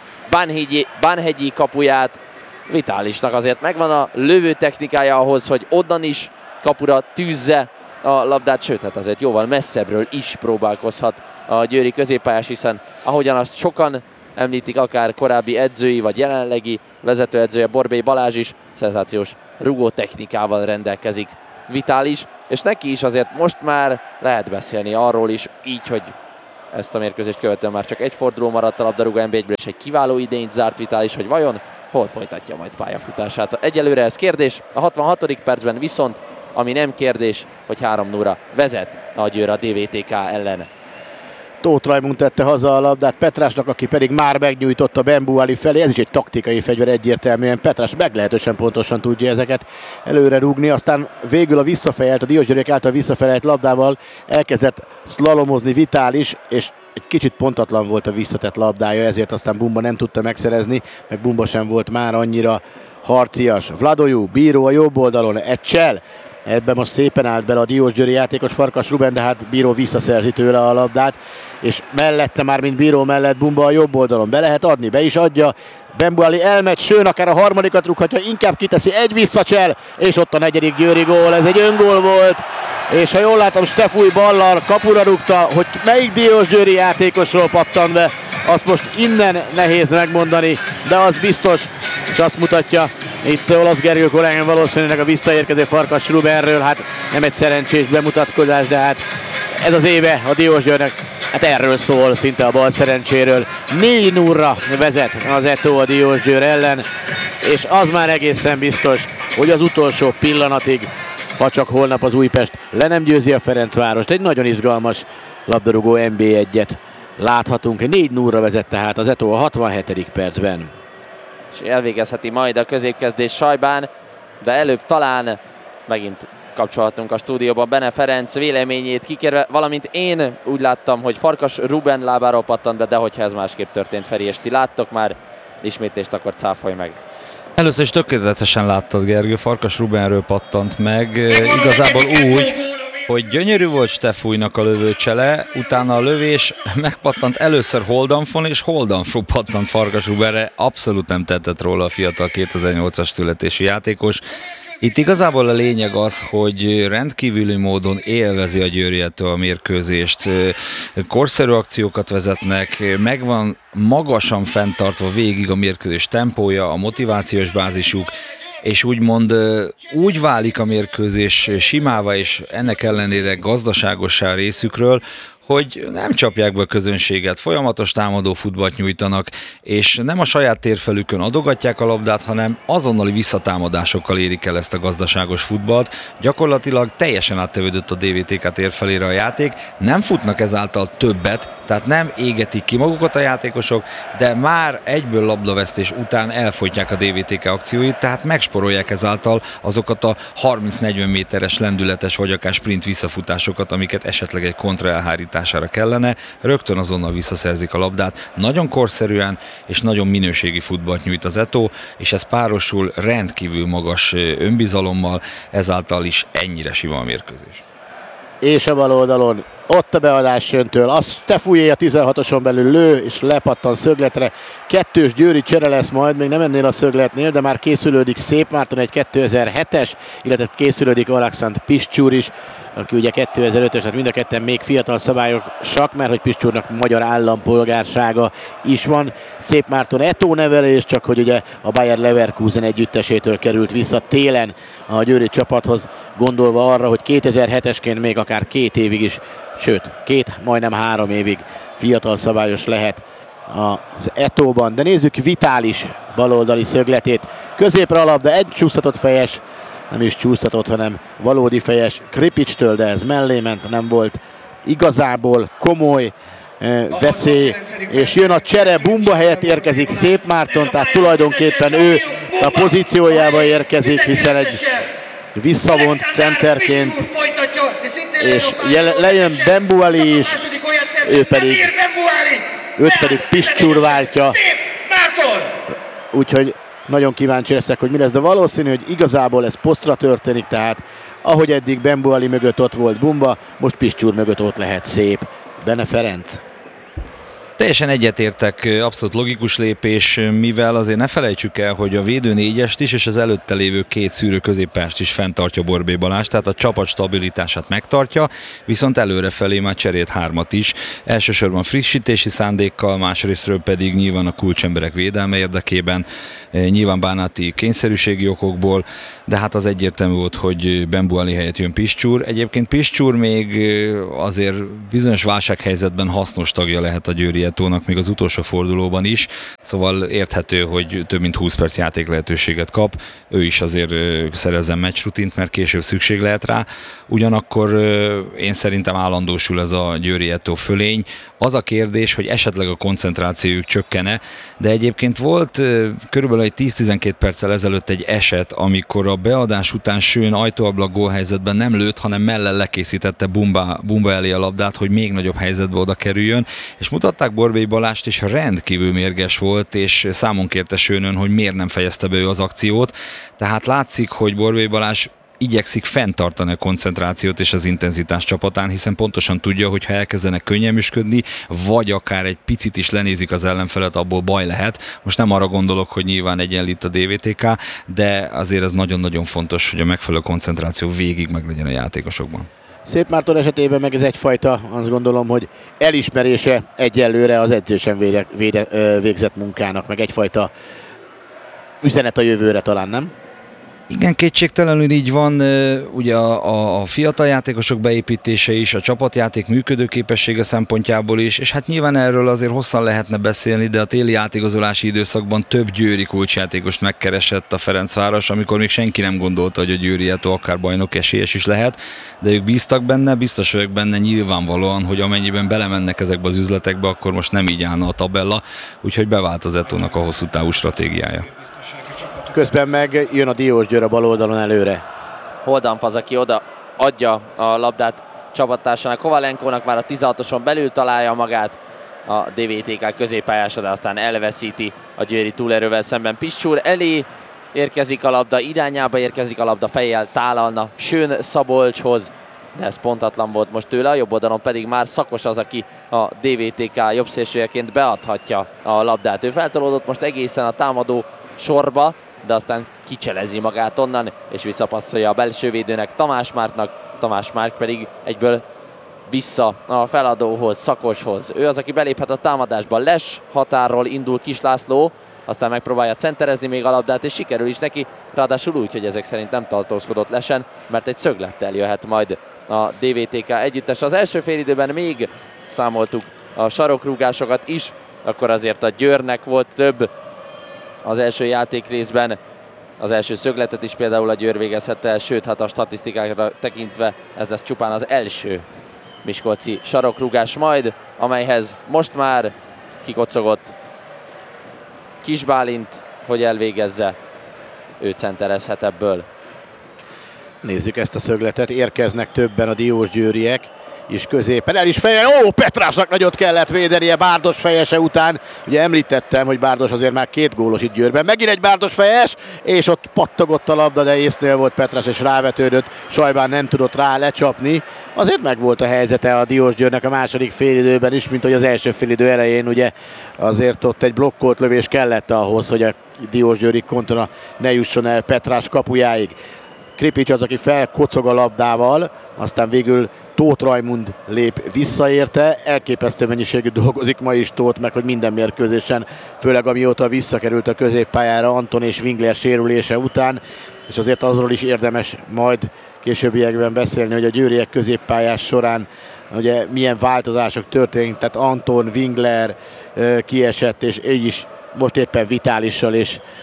Bánhegyi kapuját. Vitálisnak azért megvan a lövő technikája ahhoz, hogy onnan is kapura tűzze a labdát, sőt, hát azért jóval messzebbről is próbálkozhat a győri középpályás, hiszen ahogyan azt sokan említik, akár korábbi edzői vagy jelenlegi vezetőedzője Borbély Balázs is, szenzációs rugó technikával rendelkezik Vitális, és neki is azért most már lehet beszélni arról is, így, hogy ezt a mérkőzést követően már csak egy forduló maradt a labdarúgó NB1-ből, és egy kiváló idényt zárt Vitális, hogy vajon hol folytatja majd pályafutását. Egyelőre ez kérdés, a 66. percben viszont, ami nem kérdés, hogy 3-0-ra vezet a Győr a DVTK ellen. Tóth Rajmund tette haza a labdát Petrásnak, aki pedig már megnyújtotta Bembuali felé. Ez is egy taktikai fegyver egyértelműen. Petrás meglehetősen pontosan tudja ezeket előre rúgni, aztán végül a diósgyőriek által visszafejelt labdával elkezdett szlalomozni Vitális, és egy kicsit pontatlan volt a visszatett labdája, ezért aztán Bumba nem tudta megszerezni, meg Bumba sem volt már annyira harcias. Vladojú, bíró a jobb oldalon, Ecsel. Ebben most szépen állt bele a diósgyőri játékos Farkas Ruben, de hát bíró visszaszerzi tőle a labdát, és mellette már, mint bíró mellett Bumba a jobb oldalon. Be lehet adni, be is adja. Bembuali elmegy, Sőn akár a harmadikat rúghatja, inkább kiteszi, egy visszacsel, és ott a 4. győri gól, ez egy öngól volt, és ha jól látom, Stefúj ballal kapura rúgta, hogy melyik diósgyőri játékosról pattan be, azt most innen nehéz megmondani, de az biztos, és azt mutatja itt Olasz Gergő kollégám valószínűleg a visszaérkező Farkas Rubenről, hát nem egy szerencsés bemutatkozás, de hát ez az éve a Diósgyőrnek, hát erről szól, szinte a bal szerencséről. 4-0-ra vezet az Eto a Diósgyőr ellen, és az már egészen biztos, hogy az utolsó pillanatig, ha csak holnap az Újpest le nem győzi a Ferencvárost, egy nagyon izgalmas labdarúgó NB1-et láthatunk. 4-0-ra vezet tehát az Eto a 67. percben. És elvégezheti majd a középkezdés Sajbán, de előbb talán megint kapcsolhatunk a stúdióban Bene Ferenc véleményét kikérve, valamint én úgy láttam, hogy Farkas Ruben lábáról pattant be, de hogyha ez másképp történt, Feri, és ti láttok már ismétlést, akkor cáfolj meg. Először is tökéletesen láttad, Gergő, Farkas Rubenről pattant meg, igazából úgy, hogy gyönyörű volt Stefújnak a lövőcsele, utána a lövés megpattant először Holdanfon, és Holdanfon pattant Farkas Rubenre, abszolút nem tettett róla a fiatal 2008-as születésű játékos. Itt igazából a lényeg az, hogy rendkívüli módon élvezi a Győri Eto a mérkőzést, korszerű akciókat vezetnek, megvan magasan fenntartva végig a mérkőzés tempója, a motivációs bázisuk, és úgymond úgy válik a mérkőzés simává, és ennek ellenére gazdaságossá részükről, hogy nem csapják be a közönséget, folyamatos támadó futballt nyújtanak, és nem a saját térfelükön adogatják a labdát, hanem azonnali visszatámadásokkal érik el ezt a gazdaságos futballt. Gyakorlatilag teljesen áttevődött a DVTK térfelére a játék, nem futnak ezáltal többet, tehát nem égetik ki magukat a játékosok, de már egyből labdavesztés után elfolytják a DVTK akcióit, tehát megsporolják ezáltal azokat a 30-40 méteres lendületes vagy akár sprint visszafutásokat, amiket esetleg egy kontra elhárítására kellene, rögtön azonnal visszaszerzik a labdát. Nagyon korszerűen és nagyon minőségi futballt nyújt az Eto, és ez párosul rendkívül magas önbizalommal, ezáltal is ennyire sima a mérkőzés. És a bal oldalon ott a beadás Söntől, azt Stefujé a 16-oson belül lő, és lepattan szögletre. Kettős győri csere lesz majd, még nem ennél a szögletnél, de már készülődik Szép Márton egy 2007-es, illetve készülődik Alexand Piscsúr is, aki ugye 2005-ös, tehát mind a ketten még fiatal szabályosak, mert hogy Piscsúrnak magyar állampolgársága is van. Szép Márton Eto nevelés, csak hogy ugye a Bayer Leverkusen együttesétől került vissza télen a győri csapathoz, gondolva arra, hogy 2007-esként még akár 2 évig is, sőt, majdnem 3 évig fiatal szabályos lehet az Etóban. De nézzük Vitális baloldali szögletét. Középre a labda, egy csúsztatott fejes, nem is csúsztatott, hanem valódi fejes Kripicstől, de ez mellé ment, nem volt igazából komoly veszély, és jön a csere, Bumba helyett érkezik Szép Márton, tehát tulajdonképpen ő a pozíciójába érkezik, hiszen egy visszavont centerként, és lejön Bembuali is, őt pedig Piscsúr váltja, úgyhogy nagyon kíváncsi leszek, hogy mi lesz, de valószínű, hogy igazából ez posztra történik, tehát ahogy eddig Bembuali mögött ott volt Bumba, most Piscsúr mögött ott lehet Szép. Bene Ferenc. Teljesen egyetértek, abszolút logikus lépés, mivel azért ne felejtsük el, hogy a védő 4-est is és az előtte lévő 2 szűrő középpást is fenntartja Borbély Balázs, tehát a csapat stabilitását megtartja, viszont előrefelé már cserélt 3-at is, elsősorban frissítési szándékkal, másrésztről pedig nyilván a kulcsemberek védelme érdekében, nyilván bánati kényszerűségi okokból, de hát az egyértelmű volt, hogy Bembuali helyett jön Piscsúr. Egyébként Piscsúr még azért bizonyos válsághelyzetben hasznos tagja lehet a Győri Etónak, még az utolsó fordulóban is, szóval érthető, hogy több mint 20 perc játék lehetőséget kap, ő is azért szerezzen meccsrutint, mert később szükség lehet rá. Ugyanakkor én szerintem állandósul ez a Győri Etó fölény. Az a kérdés, hogy esetleg a koncentrációjuk csökkene, de egyébként volt körülbelül egy 10-12 perccel ezelőtt egy eset, amikor a beadás után Schön ajtóablak gólhelyzetben nem lőtt, hanem mellel lekészítette Bumba elé a labdát, hogy még nagyobb helyzetbe oda kerüljön, és mutatták Borbély Balást, és rendkívül mérges volt, és számon kérte Schönön, hogy miért nem fejezte be ő az akciót. Tehát látszik, hogy Borbély Balázs igyekszik fenntartani a koncentrációt és az intenzitás csapatán, hiszen pontosan tudja, hogy ha elkezdenek könnyelműsködni, vagy akár egy picit is lenézik az ellenfelet, abból baj lehet. Most nem arra gondolok, hogy nyilván egyenlít a DVTK, de azért ez nagyon-nagyon fontos, hogy a megfelelő koncentráció végig meglegyen a játékosokban. Szép Márton esetében meg ez egyfajta, azt gondolom, hogy elismerése egyelőre az edzésen végzett munkának, meg egyfajta üzenet a jövőre talán, nem? Igen, kétségtelenül így van, ugye a fiatal játékosok beépítése is, a csapatjáték működőképessége szempontjából is, és hát nyilván erről azért hosszan lehetne beszélni, de a téli átigazolási időszakban több győri kulcsjátékost megkeresett a Ferencváros, amikor még senki nem gondolta, hogy a Győri Eto akár bajnok esélyes is lehet, de ők bíztak benne, biztos vagyok benne nyilvánvalóan, hogy amennyiben belemennek ezekbe az üzletekbe, akkor most nem így állna a tabella, úgyhogy bevált az Etónak a hosszú távú stratégiája. Közben meg jön a Diós Győr a bal oldalon előre. Holdanf az, aki oda adja a labdát csapattársának. Kovalenkónak már a 16-oson belül találja magát a DVTK középpályása, de aztán elveszíti a győri túlerővel szemben. Piscsúr elé érkezik a labda, irányába érkezik a labda, fejjel tálalna Schön Szabolcshoz, de ez pontatlan volt most tőle, a jobb oldalon pedig már Szakos az, aki a DVTK jobbszélsőjeként beadhatja a labdát. Ő feltolódott most egészen a támadó sorba, de aztán kicselezi magát onnan, és visszapasszolja a belső védőnek, Tamás Márknak, Tamás Márk pedig egyből vissza a feladóhoz, Szakoshoz. Ő az, aki beléphet a támadásba. Les határról indul Kis László, aztán megpróbálja centerezni még a labdát, és sikerül is neki, ráadásul úgy, hogy ezek szerint nem tartózkodott lesen, mert egy szöglettel jöhet majd a DVTK együttes. Az első félidőben még számoltuk a sarokrúgásokat is, akkor azért a Győrnek volt több az első játékrészben. Az első szögletet is például a Győr végezhette el, sőt, hát a statisztikákra tekintve ez lesz csupán az első miskolci sarokrúgás majd, amelyhez most már kikocogott Kis Bálint, hogy elvégezze, ő centerezhet ebből. Nézzük ezt a szögletet, érkeznek többen a diósgyőriek, és középen el is feje. Petrásnak nagyot kellett védenie Bárdos fejese után. Ugye említettem, hogy Bárdos azért már 2 gólos itt Győrben. Megint egy Bárdos fejes, és ott pattogott a labda, de észnél volt Petrás, és rávetődött. Sajbán nem tudott rá lecsapni. Azért megvolt a helyzete a Diósgyőrnek a második félidőben is, mint hogy az első félidő elején, ugye azért ott egy blokkolt lövés kellett ahhoz, hogy a diósgyőri kontra ne jusson el Petrás kapujáig. Kripics az, aki felkocog a labdával, aztán végül Tóth Rajmund lép visszaérte, elképesztő mennyiségű dolgozik ma is Tóth, meg hogy minden mérkőzésen, főleg amióta visszakerült a középpályára Anton és Wingler sérülése után, és azért azról is érdemes majd későbbiekben beszélni, hogy a győriek középpályás során ugye milyen változások történtek, tehát Anton, Wingler kiesett, és így is most éppen Vitálissal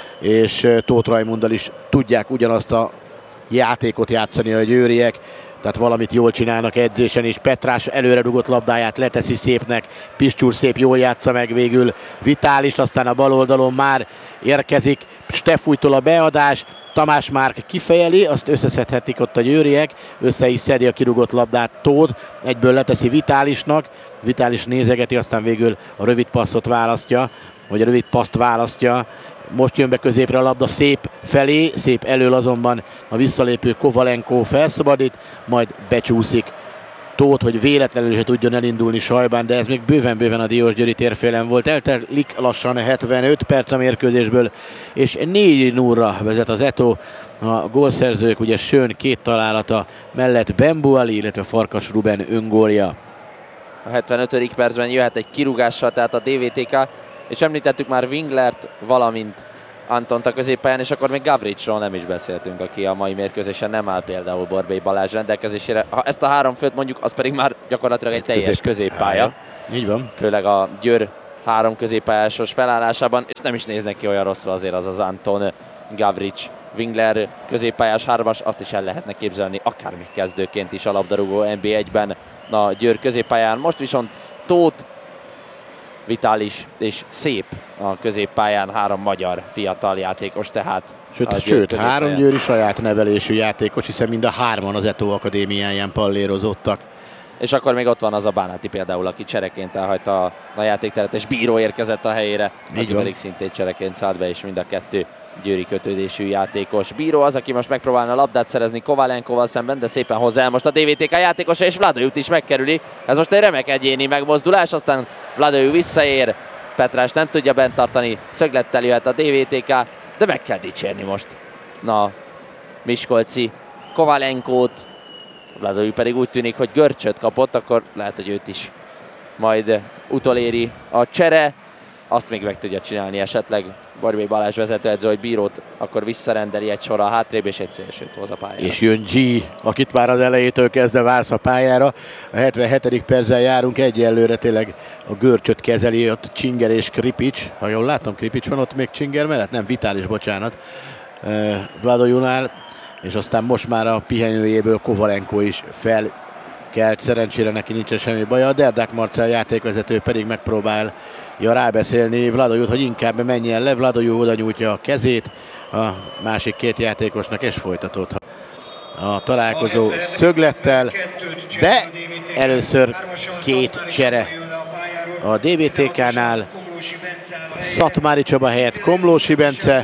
és Tóth Rajmunddal is tudják ugyanazt a játékot játszani a győriek, tehát valamit jól csinálnak edzésen is. Petrás előre dugott labdáját leteszi szépnek, Piscsúr szép jól játsza meg végül Vitális, aztán a bal oldalon már érkezik Steffújtól a beadás, Tamás Márk kifejeli, azt összeszedhetik ott a győriek, össze is szedi a kirúgott labdát Tóth, egyből leteszi Vitálisnak, Vitális nézegeti, aztán végül a rövid passzot választja, vagy a rövid paszt választja. Most jön be középre a labda szép felé, szép elől azonban a visszalépő Kovalenko felszabadít, majd becsúszik Tóth, hogy véletlenül se tudjon elindulni Sajbán, de ez még bőven-bőven a Diósgyőri térfélen volt. Eltelik lassan 75 perc a mérkőzésből, és 4-0-ra vezet az Eto. A gólszerzők ugye Schön 2 találata mellett Bembuali, illetve Farkas Ruben öngólja. A 75. percben jöhet egy kirúgással, tehát a DVTK, és említettük már Winglert, valamint Antont a középpályán, és akkor még Gavricsról nem is beszéltünk, aki a mai mérkőzésen nem áll például Borbély Balázs rendelkezésére. Ha ezt a 3 főt mondjuk, az pedig már gyakorlatilag egy teljes középpálya. Így van. Főleg a Győr 3 középpályásos felállásában, és nem is néznek ki olyan rosszul azért az Anton, Gavrics, Wingler középpályás 3-as, azt is el lehetne képzelni akár még kezdőként is a labdarúgó NB1-ben a Győr középpályán. Most viszont Tóth, Vitális és Szép a középpályán, 3 magyar fiatal játékos, tehát Sőt 3 győri saját nevelésű játékos, hiszen mind a 3-an az Eto akadémiáján pallérozottak. És akkor még ott van az a Bánáti például, aki csereként elhagyta a játékteret, és Bíró érkezett a helyére, aki pedig szintén csereként szállt be, és mind a 2 győri kötődésű játékos. Bíró az, aki most megpróbálna labdát szerezni Kovalenkoval szemben, de szépen hozzá el most a DVTK játékosa, és Vladojut is megkerüli. Ez most egy remek egyéni megmozdulás, aztán Vladojut visszaér, Petrás nem tudja bent tartani, szöglettel jöhet a DVTK, de meg kell dicsérni most miskolci Kovalenkót. Vladojut pedig úgy tűnik, hogy görcsöt kapott, akkor lehet, hogy őt is majd utoléri a csere. Azt még meg tudja csinálni esetleg Borbély Balázs vezetőedző, hogy Bírót akkor visszarendeli egy sorral hátrébb, és egy szélsőt hoz a pályára. És jön G, akit már az elejétől kezdve vársz a pályára. A 77. perccel járunk, egyelőre tényleg a görcsöt kezeli ott Csinger és Kripics. Ha jól látom, Kripics van ott még Csinger mellett? Nem, Vitális, bocsánat. Vladojunál, és aztán most már a pihenőjéből Kovalenko is felkelt. Szerencsére neki nincsen semmi baja. A Derdák Marcell játékvezető pedig megpróbál rábeszélni Vladojut, hogy inkább menjen le. Vladojut oda nyújtja a kezét a másik 2 játékosnak, és folytatódhat a találkozó szöglettel, de először 2 csere a DVTK-nál. Szatmári Csaba helyett Komlósi Bence,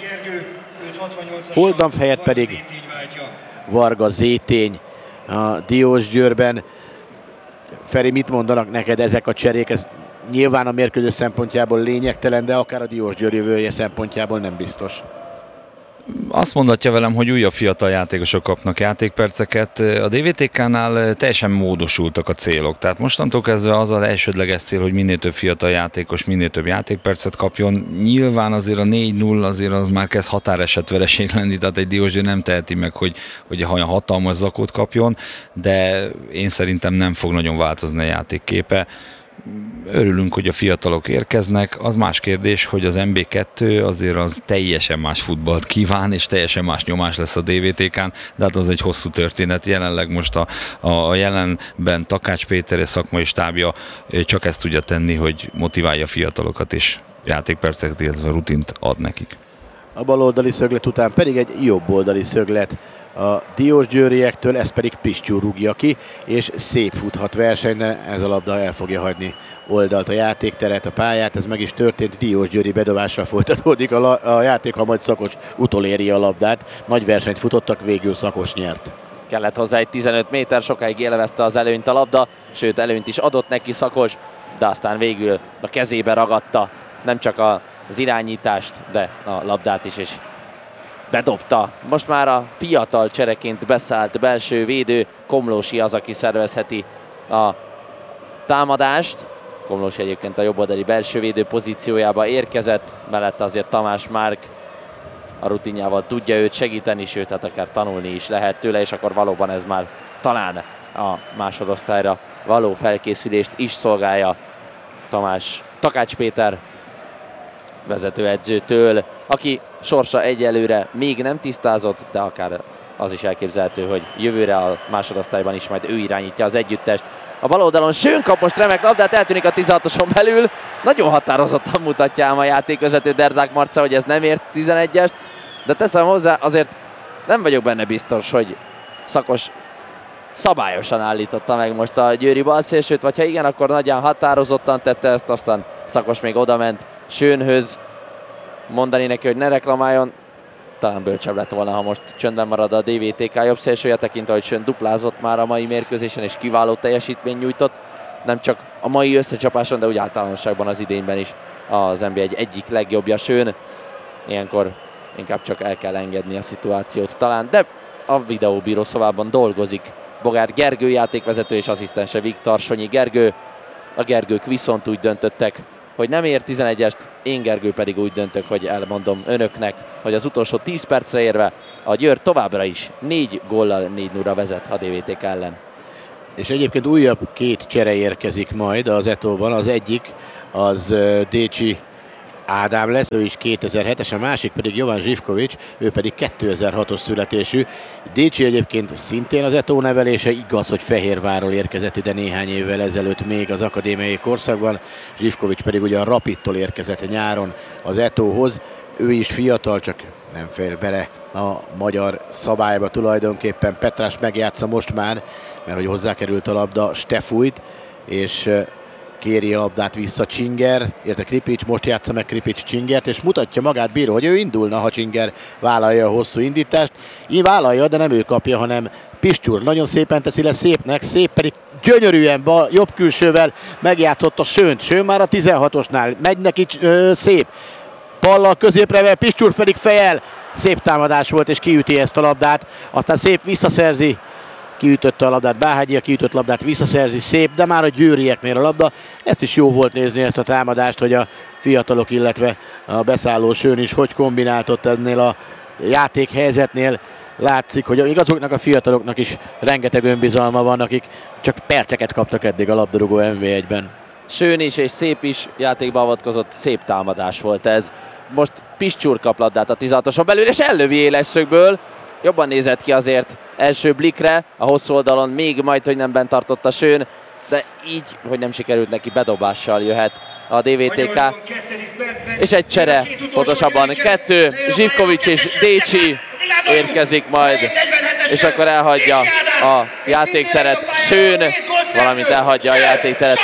Holdampf helyett pedig Varga Zétény a Diósgyőrben. Feri, mit mondanak neked ezek a cserék? Ez nyilván a mérkőzés szempontjából lényegtelen, de akár a Diósgyőr jövője szempontjából nem biztos. Azt mondatja velem, hogy újabb fiatal játékosok kapnak játékperceket. A DVTK-nál teljesen módosultak a célok. Tehát mostantól kezdve az az elsődleges cél, hogy minél több fiatal játékos minél több játékpercet kapjon. Nyilván azért a 4-0 azért az már kezd határesetvereség lenni, tehát egy Diósgyőr nem teheti meg, hogy olyan hatalmas zakót kapjon, de én szerintem nem fog nagyon változni a játékképe. Örülünk, hogy a fiatalok érkeznek. Az más kérdés, hogy az MB2 azért az teljesen más futballt kíván, és teljesen más nyomás lesz a DVTK-n, de hát az egy hosszú történet. Jelenleg most a jelenben Takács Péter és szakmai stábja csak ezt tudja tenni, hogy motiválja a fiatalokat, és játékperceket, illetve rutint ad nekik. A baloldali szöglet után pedig egy jobboldali szöglet a diósgyőriektől, ez pedig Pistyú rúgja ki, és szép futhat versenyre, ez a labda el fogja hagyni oldalt a játékteret, a pályát, ez meg is történt, diósgyőri bedobásra folytatódik a játék, ha majd Szakos utoléri a labdát. Nagy versenyt futottak, végül Szakos nyert. Kellett hozzá egy 15 méter, sokáig élvezte az előnyt a labda, sőt előnyt is adott neki Szakos, de aztán végül a kezébe ragadta nem csak az irányítást, de a labdát is, és bedobta. Most már a fiatal csereként beszállt belső védő Komlósi az, aki szervezheti a támadást. Komlósi egyébként a jobboldali belső védő pozíciójába érkezett, mellette azért Tamás Márk a rutinjával tudja őt segíteni, sőt, hát akár tanulni is lehet tőle, és akkor valóban ez már talán a másodosztályra való felkészülést is szolgálja Takács Péter vezetőedzőtől, aki sorsa egyelőre még nem tisztázott, de akár az is elképzelhető, hogy jövőre a másodosztályban is majd ő irányítja az együttest. A bal oldalon Schön kap most remek labdát, eltűnik a 16-oson belül. Nagyon határozottan mutatja ám a játékvezető Derdák Marca, hogy ez nem ért 11-est, de teszem hozzá, azért nem vagyok benne biztos, hogy Szakos szabályosan állította meg most a győri balszélsőt, vagy ha igen, akkor nagyon határozottan tette ezt, aztán Szakos még odament Schönhöz mondani neki, hogy ne reklamáljon. Talán bölcsebb lett volna, ha most csöndben marad a DVTK jobb szélsője, tekintve, hogy Schön duplázott már a mai mérkőzésen, és kiváló teljesítmény nyújtott. Nem csak a mai összecsapáson, de úgy általánosságban az idényben is az NB1 egyik legjobbja Schön. Ilyenkor inkább csak el kell engedni a szituációt talán, de a videóbíró szobában dolgozik Bogár Gergő játékvezető és asszisztense Viktor Sonyi Gergő. A Gergők viszont úgy döntöttek, hogy nem ér 11-est, én Gergő pedig úgy döntök, hogy elmondom önöknek, hogy az utolsó 10 percre érve a Győr továbbra is 4 góllal 4-0-ra vezet a DVTK ellen. És egyébként újabb 2 csere érkezik majd az Etóban, az egyik az Décsi Ádám lesz, ő is 2007-es, a másik pedig Jovan Zsivkovics, ő pedig 2006-os születésű. Décsi egyébként szintén az Etó nevelése, igaz, hogy Fehérvárról érkezett ide néhány évvel ezelőtt még az akadémiai korszakban, Zsivkovics pedig ugye a Rapidtól érkezett nyáron az Etóhoz. Ő is fiatal, csak nem fér bele a magyar szabályba tulajdonképpen. Petrás megjátsza most már, mert hogy hozzákerült a labda Stefújt, és kéri a labdát vissza Csinger, illetve Kripics, most játsza meg Kripics Csingert, és mutatja magát bíró, hogy ő indulna, ha Csinger vállalja a hosszú indítást. Így vállalja, de nem ő kapja, hanem Pistyúr. Nagyon szépen teszi le Szépnek, Szép pedig gyönyörűen jobb külsővel megjátszott a Schönt. Schön már a 16-osnál, megy neki Szép. Pallal középre vel, Pistyúr pedig fejel. Szép támadás volt, és kiüti ezt a labdát. Aztán Szép visszaszerzi, kiütötte a labdát, Báhágyi a kiütött labdát visszaszerzi, Szép, de már a győrieknél a labda. Ezt is jó volt nézni, ezt a támadást, hogy a fiatalok, illetve a beszálló Schön is hogy kombináltott ennél a játékhelyzetnél. Látszik, hogy még azoknak a fiataloknak is rengeteg önbizalma van, akik csak perceket kaptak eddig a labdarúgó NB1-ben. Schön is és Szép is játékba avatkozott, szép támadás volt ez. Most Pistyúr kap labdát a 16-oson belül, és ellövi éles szögből. Jobban nézett ki azért első blikre, a hosszú oldalon még majd, hogy nem bent tartotta Schön, de így, hogy nem sikerült neki, bedobással jöhet a DVTK. És egy csere, pontosabban 2, Zsivkovics és Décsi érkezik majd, és akkor elhagyja a játékteret Schön, valamint elhagyja a játékteret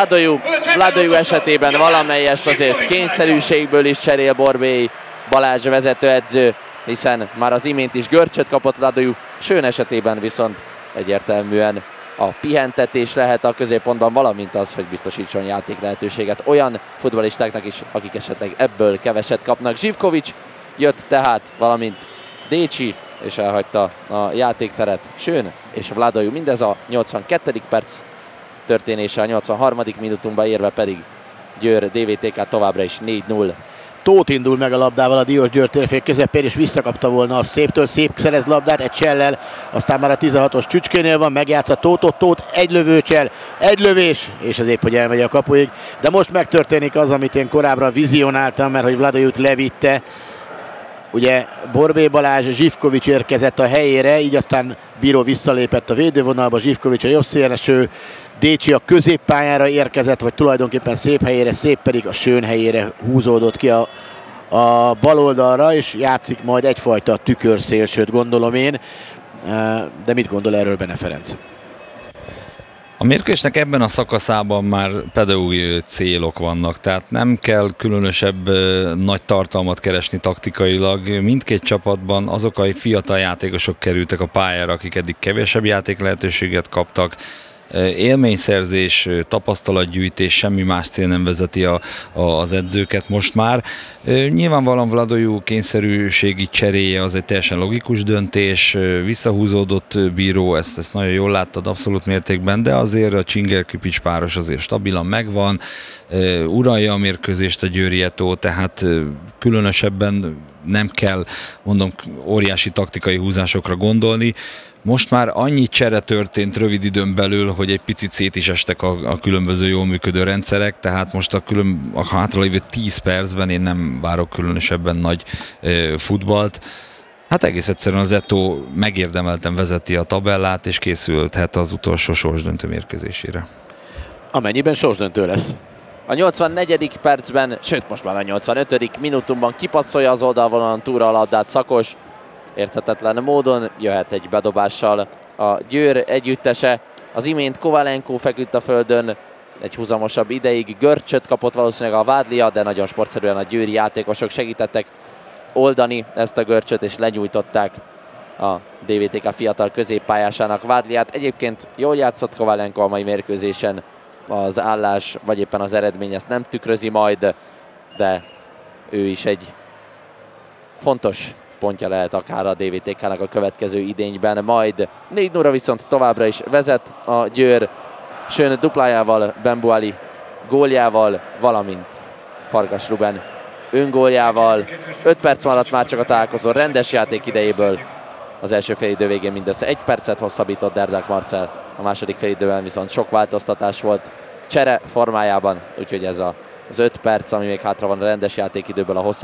Vladojú esetében valamelyest azért kényszerűségből is cserél Borbély Balázs vezetőedző, hiszen már az imént is görcsöt kapott Vladojú, Schön esetében viszont egyértelműen a pihentetés lehet a középpontban, valamint az, hogy biztosítson játék lehetőséget olyan futballistáknak is, akik esetleg ebből keveset kapnak. Zsivkovics jött tehát, valamint Décsi, és elhagyta a játékteret Schön és Vladojú. Mindez a 82. perc történése, a 83. minutumban érve pedig Győr DVTK továbbra is 4-0. Tóth indul meg a labdával a Diós Győr térfél közepén, és visszakapta volna a Széptől. Szép szerez labdát egy csellel, aztán már a 16-os Csücskénél van, megjátsza Tóth, egy lövőcsel, egy lövés, és az épp, hogy elmegy a kapuig. De most megtörténik az, amit én korábban vizionáltam, mert hogy Vladoút levitte. Ugye Borbé Balázs, Zsivkovics érkezett a helyére, így aztán Bíró visszalépett a védővonalba, Zsivkovics a jobb széleső, Décsi a középpályára érkezett, vagy tulajdonképpen Szép helyére, Szép pedig a Schön helyére húzódott ki a bal oldalra, és játszik majd egyfajta tükörszélsőt, gondolom én. De mit gondol erről Bene Ferenc? A mérkőzésnek ebben a szakaszában már pedagógiai célok vannak, tehát nem kell különösebb nagy tartalmat keresni taktikailag. Mindkét csapatban azok a fiatal játékosok kerültek a pályára, akik eddig kevesebb játék lehetőséget kaptak. Élményszerzés, tapasztalatgyűjtés, semmi más cél nem vezeti az edzőket most már. Nyilvánvalóan Vladojú kényszerűségi cseréje az egy teljesen logikus döntés, visszahúzódott Bíró, ezt nagyon jól láttad abszolút mértékben, de azért a Csinger-Küpics páros azért stabilan megvan, uralja a mérkőzést a Győri Eto, tehát különösebben nem kell, mondom, óriási taktikai húzásokra gondolni. Most már annyi csere történt rövid időn belül, hogy egy picit szét is estek a különböző jól működő rendszerek, tehát most a hátralévő 10 percben én nem várok különösebben nagy futballt. Hát egész egyszerűen az Eto megérdemelten vezeti a tabellát, és készülhet az utolsó sorsdöntő mérkőzésére. Amennyiben sorsdöntő lesz. A 84. percben, sőt most már a 85. minutumban kipasszolja az oldalvonalon túlra a labdát Szakos. Érthetetlen módon jöhet egy bedobással a Győr együttese. Az imént Kovalenko feküdt a földön egy húzamosabb ideig. Görcsöt kapott valószínűleg a Vádlia, de nagyon sportszerűen a győri játékosok segítettek oldani ezt a görcsöt, és lenyújtották a DVTK fiatal középpályásának Vádliát. Egyébként jól játszott Kovalenko a mai mérkőzésen, az állás vagy éppen az eredmény ezt nem tükrözi majd, de ő is egy fontos pontja lehet akár a DVTK-nak a következő idényben. Majd 4-0-ra viszont továbbra is vezet a Győr, Schön duplájával, Bembuali góljával, valamint Farkas Ruben öngóljával. 5 perc maradt már csak a találkozó rendes játék idejéből. Az első félidő végén mindössze 1 percet hosszabbított Derdák Marcell. A második félidőben viszont sok változtatás volt csere formájában, úgyhogy ez az 5 perc, ami még hátra van a rendes játékidőből, a